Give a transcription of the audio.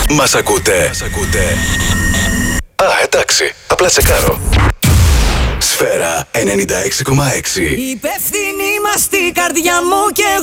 Μας ακούτε? Α, εντάξει. Απλά τσεκάρω. Σφαίρα 96,6. Υπεύθυνη μας την καρδιά μου και